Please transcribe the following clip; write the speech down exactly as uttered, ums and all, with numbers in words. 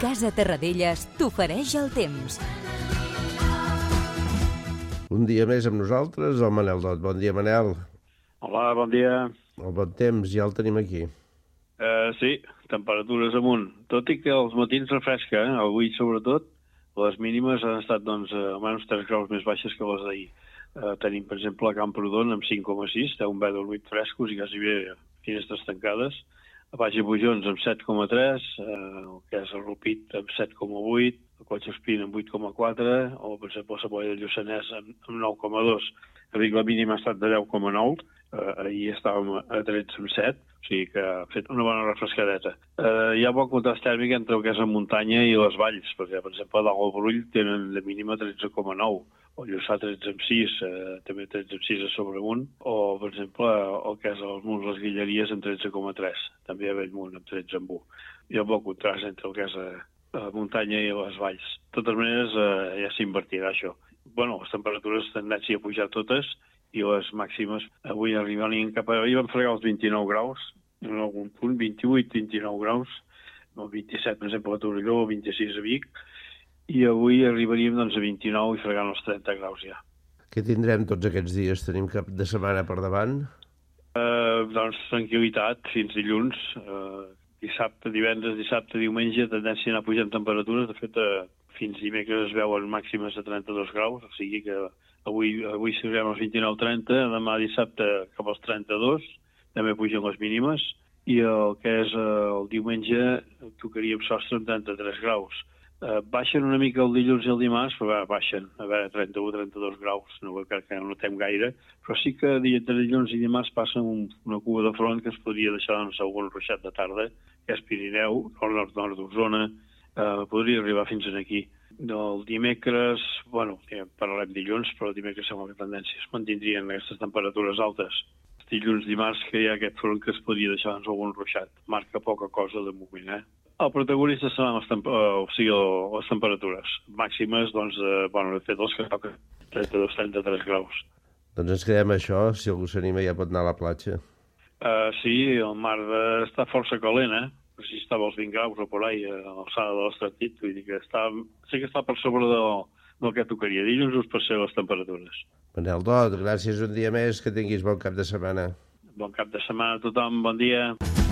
Casa Terradellas t'ofereix el temps. Un dia més amb nosaltres, el Manel Dot. Bon dia, Manel. Hola, bon dia. El bon temps, ja el tenim aquí. Uh, sí, temperatures amunt. Tot i que els matins refresca, eh? Avui sobretot, les mínimes han estat doncs, almenys tres graus més baixes que les d'ahir. Uh, tenim, per exemple, a Camprodon amb cinc coma sis, té un veda huit frescos i quasi bé finestres tancades. A Baix de Bujons amb set coma tres, uh, el que és el Rupit amb set coma vuit, el Collsospina amb vuit coma quatre, o, per exemple, la Saboia de Lluçanès amb, amb nou coma dos. A Vic la mínima ha estat de deu coma nou, uh, ahir estàvem a tretze coma set, o sigui que ha fet una bona refrescadeta. Uh, hi ha bon contrast tèrmic entre el que és la muntanya i les valls, perquè, per exemple, a Dalt al Brull tenen de mínima tretze coma nou, o Lluçà tretze coma sis, eh, també tretze coma sis a Sobremunt, o, per exemple, el que és els Munts, les Guilleries, en tretze coma tres, també a Bellmunt, amb tretze coma un. Hi ha bon contrast entre el que és la, la muntanya i les valls. De totes maneres, eh, ja s'invertirà això. Bueno, les temperatures tendència a pujar totes, i les màximes avui arribarien cap a... Ahir vam fregar els vint-i-nou graus, en algun punt, vint-i-vuit, vint-i-nou graus, el vint-i-set, per exemple, a Torelló, vint-i-sis a Vic, i avui arribaríem doncs, a vint-i-nou i fregant els trenta graus ja. Què tindrem tots aquests dies? Tenim cap de setmana per davant? Uh, doncs tranquil·litat fins dilluns. Uh, dissabte, divendres, dissabte, diumenge, tendència a anar pujant temperatures. De fet, uh, fins dimecres es veuen màximes de trenta-dos graus, o sigui que avui, avui serem als vint-i-nou trenta, demà dissabte cap als trenta-dos, també pugen les mínimes, i el que és uh, el diumenge tocaria amb sostre amb trenta-tres graus. Uh, baixen una mica el dilluns i el dimarts, però bé, baixen, a veure, trenta-u trenta-dos graus, no crec que no notem gaire, però sí que entre dilluns i dimarts passa un, una cuba de front que es podria deixar doncs, algun ruixat de tarda, que és Pirineu, nord-nord d'Osona, uh, podria arribar fins aquí. El dimecres, bueno, ja parlarem dilluns, però el dimecres sembla que tendència es mantindrien aquestes temperatures altes. Dilluns, dimarts, que hi ha aquest front que es podria deixar doncs, algun ruixat. Marca poca cosa de moment, eh? El protagonista seran les, temp o sigui, les temperatures màximes, doncs, eh, bueno, de fet, els que toquen trenta-dos trenta-tres graus. Doncs ens quedem a això, si algú s'anima ja pot anar a la platja. Uh, sí, el mar de... està força calent, eh? Si estava als vint graus o por ahí, a l'alçada de l'Estretit, vull dir que està... sí que està per sobre del, del que tocaria. Dilluns us passeu les temperatures. Manel Dot, gràcies un dia més, que tinguis bon cap de setmana. Bon cap de setmana a tothom, bon dia.